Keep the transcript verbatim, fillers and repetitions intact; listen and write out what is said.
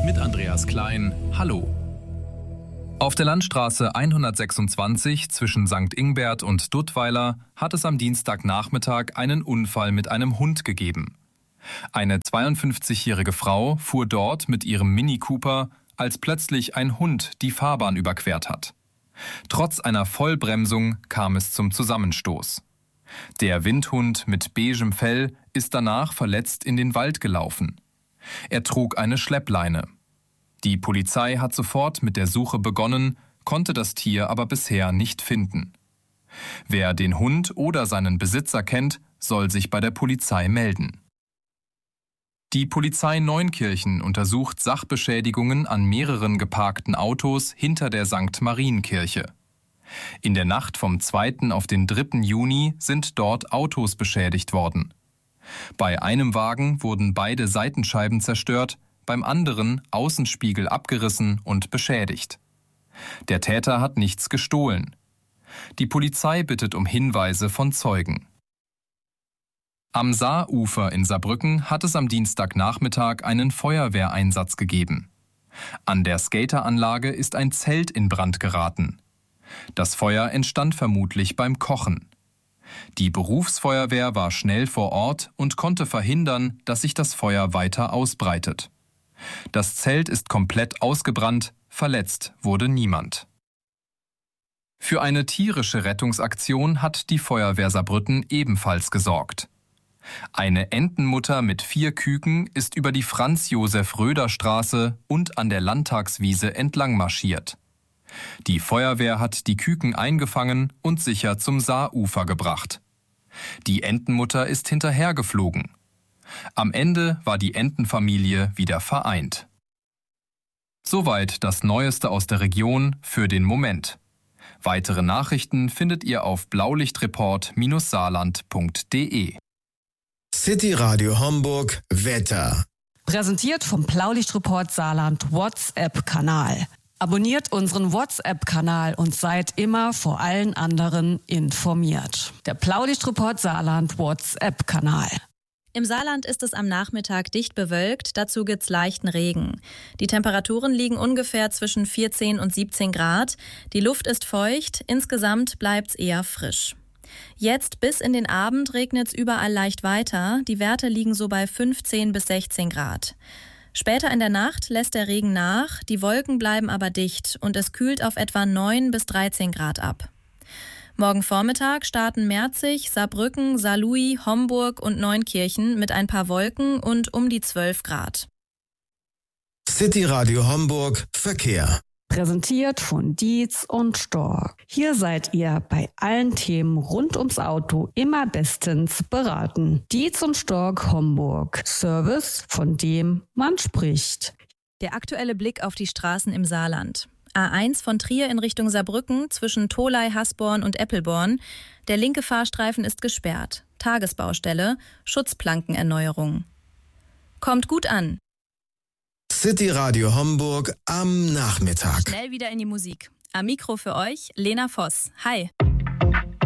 mit Andreas Klein. Hallo. Auf der Landstraße hundertsechsundzwanzig zwischen Sankt Ingbert und Duttweiler hat es am Dienstagnachmittag einen Unfall mit einem Hund gegeben. Eine zweiundfünfzigjährige Frau fuhr dort mit ihrem Mini Cooper, als plötzlich ein Hund die Fahrbahn überquert hat. Trotz einer Vollbremsung kam es zum Zusammenstoß. Der Windhund mit beigem Fell ist danach verletzt in den Wald gelaufen. Er trug eine Schleppleine. Die Polizei hat sofort mit der Suche begonnen, konnte das Tier aber bisher nicht finden. Wer den Hund oder seinen Besitzer kennt, soll sich bei der Polizei melden. Die Polizei Neunkirchen untersucht Sachbeschädigungen an mehreren geparkten Autos hinter der Sankt Marienkirche. In der Nacht vom zweiten auf den dritten Juni sind dort Autos beschädigt worden. Bei einem Wagen wurden beide Seitenscheiben zerstört, beim anderen Außenspiegel abgerissen und beschädigt. Der Täter hat nichts gestohlen. Die Polizei bittet um Hinweise von Zeugen. Am Saarufer in Saarbrücken hat es am Dienstagnachmittag einen Feuerwehreinsatz gegeben. An der Skateranlage ist ein Zelt in Brand geraten. Das Feuer entstand vermutlich beim Kochen. Die Berufsfeuerwehr war schnell vor Ort und konnte verhindern, dass sich das Feuer weiter ausbreitet. Das Zelt ist komplett ausgebrannt, verletzt wurde niemand. Für eine tierische Rettungsaktion hat die Feuerwehr Saarbrücken ebenfalls gesorgt. Eine Entenmutter mit vier Küken ist über die Franz-Josef-Röder-Straße und an der Landtagswiese entlang marschiert. Die Feuerwehr hat die Küken eingefangen und sicher zum Saarufer gebracht. Die Entenmutter ist hinterhergeflogen. Am Ende war die Entenfamilie wieder vereint. Soweit das Neueste aus der Region für den Moment. Weitere Nachrichten findet ihr auf blaulichtreport Bindestrich saarland Punkt de. City Radio Homburg Wetter. Präsentiert vom Blaulichtreport Saarland WhatsApp-Kanal. Abonniert unseren WhatsApp-Kanal und seid immer vor allen anderen informiert. Der Blaulichtreport Saarland WhatsApp-Kanal. Im Saarland ist es am Nachmittag dicht bewölkt, dazu gibt's leichten Regen. Die Temperaturen liegen ungefähr zwischen vierzehn und siebzehn Grad. Die Luft ist feucht, insgesamt bleibt's eher frisch. Jetzt bis in den Abend regnet's überall leicht weiter. Die Werte liegen so bei fünfzehn bis sechzehn Grad. Später in der Nacht lässt der Regen nach, die Wolken bleiben aber dicht und es kühlt auf etwa neun bis dreizehn Grad ab. Morgen Vormittag starten Merzig, Saarbrücken, Saarlouis, Homburg und Neunkirchen mit ein paar Wolken und um die zwölf Grad. City Radio Homburg Verkehr. Präsentiert von Dietz und Stork. Hier seid ihr bei allen Themen rund ums Auto immer bestens beraten. Dietz und Stork Homburg. Service, von dem man spricht. Der aktuelle Blick auf die Straßen im Saarland. A eins von Trier in Richtung Saarbrücken zwischen Tholey, Hasborn und Eppelborn. Der linke Fahrstreifen ist gesperrt. Tagesbaustelle, Schutzplankenerneuerung. Kommt gut an. City Radio Homburg am Nachmittag. Schnell wieder in die Musik. Am Mikro für euch Lena Voss. Hi.